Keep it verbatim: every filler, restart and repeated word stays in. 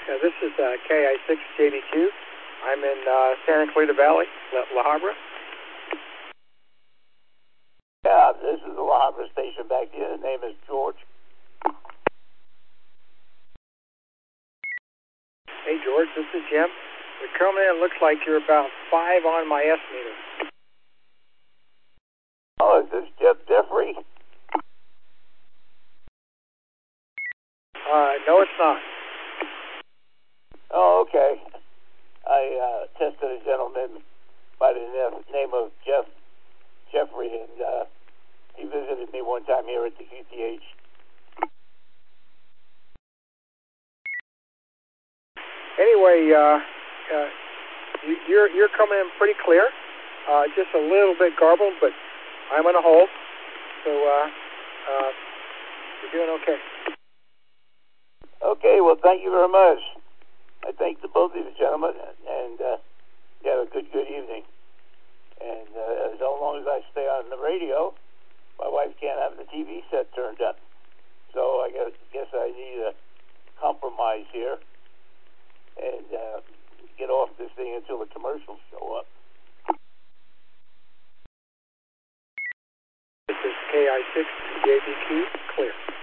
Uh, this is uh, K I six J D Q. I'm in uh, Santa Clarita Valley, La, La Habra. Yeah, this is the La Habra station back here. The name is George. Hey, George, this is Jim. You're coming in. Looks like you're about five on my S meter. Oh, is this Jeff Jeffrey? Uh, no, it's not. Oh, okay. I uh, tested a gentleman by the name of Jeff Jeffrey, and uh, he visited me one time here at the Q T H. Anyway, uh, uh, you, you're you're coming in pretty clear. Uh, just a little bit garbled, but I'm on a hold, so uh, uh, you're doing okay. Okay, well, thank you very much. I thank the both of you gentlemen, and uh, you have a good, good evening. And uh, as long as I stay on the radio, my wife can't have the T V set turned up. So I guess, guess I need a compromise here and uh, get off this thing until the commercials show up. This is K I six J D Q, clear.